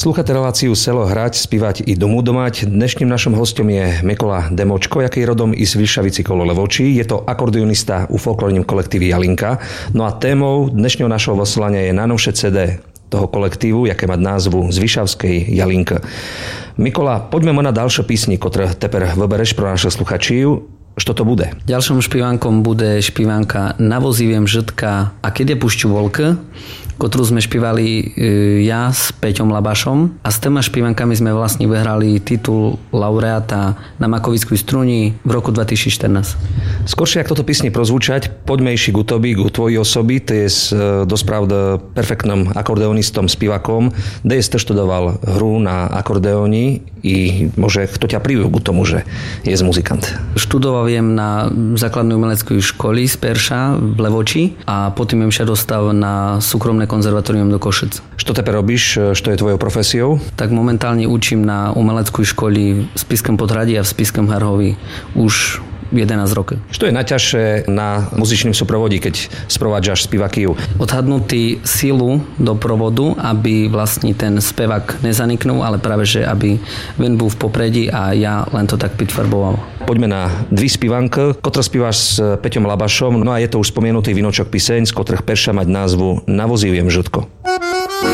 Slúchate reláciu Selo hrať, spívať i domu domať. Dnešným našim hostom je Mikola Demočko, jaký rodom i z Vilšavici kolo Levočí. Je to akordeonista u folklórnym kolektívi Jalinka. No a témou dnešného našeho poslania je najnovšie CD toho kolektívu, jaké má názvu Z Vyšavskej Jalinka. Mikola, poďme na ďalšie písni, ktoré teper vybereš pro naše sluchačív. Što to bude? Ďalším špívánkom bude špívánka Navoziviem žrtka a keď je pušťu volk, ktorú sme špívali ja s Peťom Labašom. A s týma špívankami sme vlastne vyhrali titul laureáta na Makovickej struni v roku 2014. Skôršie, jak toto písni prozvučať, poďme iši k tobі, k tvojej osobi. Ty je dospravd perfektným akordeonistom, spívakom. Kde je študoval hru na akordeóni i môže kto ťa privil k tomu, že je muzikant? Študoval jem na základnej umeleckej školy z Perša v Levoči a potom jem sa dostal na súkromné konzervatórium do Košic. Što teper robíš? Što je tvojou profesiou? Tak momentálne učím na umeleckej škole v Spišskom Podhradí a v Spišskom Harhovi už 11 rokov. Što je najťažšie na muzičným súprovodí, keď sprovádžaš spivakív? Odhadnutý sílu do provodu, aby vlastne ten spevak nezaniknul, ale práve, že aby ven bol v popredí a ja len to tak pitfarboval. Poďme na dvi spívanky, ktoré spívaš s Peťom Labašom, no a je to už spomenutý vinočok piseň, z ktorých perša mať názvu Navoziviem žrtko.